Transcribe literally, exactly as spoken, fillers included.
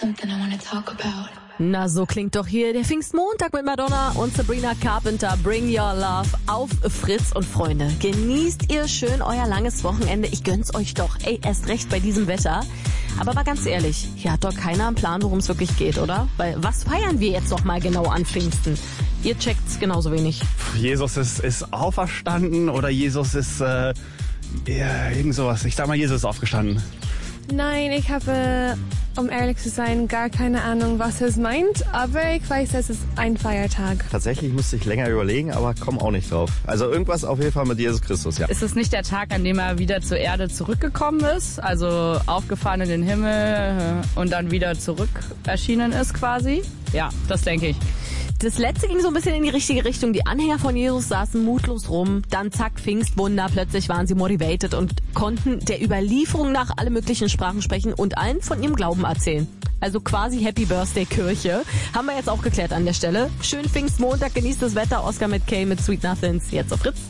something I want to talk about. Na, so klingt doch hier der Pfingstmontag mit Madonna und Sabrina Carpenter. Bring Your Love auf Fritz. Und Freunde, genießt ihr schön euer langes Wochenende. Ich gönn's euch doch. Ey, erst recht bei diesem Wetter. Aber mal ganz ehrlich, hier hat doch keiner einen Plan, worum es wirklich geht, oder? Weil was feiern wir jetzt noch mal genau an Pfingsten? Ihr checkt's genauso wenig. Jesus ist, ist auferstanden oder Jesus ist äh, ja, irgend sowas. Ich sag mal, Jesus ist aufgestanden. Nein, ich habe, um ehrlich zu sein, gar keine Ahnung, was es meint, aber ich weiß, es ist ein Feiertag. Tatsächlich musste ich länger überlegen, aber komme auch nicht drauf. Also irgendwas auf jeden Fall mit Jesus Christus, ja. Ist es nicht der Tag, an dem er wieder zur Erde zurückgekommen ist, also aufgefahren in den Himmel und dann wieder zurück erschienen ist quasi? Ja, das denke ich. Das letzte ging so ein bisschen in die richtige Richtung. Die Anhänger von Jesus saßen mutlos rum. Dann zack, Pfingstwunder. Plötzlich waren sie motivated und konnten der Überlieferung nach alle möglichen Sprachen sprechen und allen von ihrem Glauben erzählen. Also quasi Happy Birthday Kirche. Haben wir jetzt auch geklärt an der Stelle. Schönen Pfingstmontag, genießt das Wetter. Oscar mit Kay mit Sweet Nothings. Jetzt auf Fritz.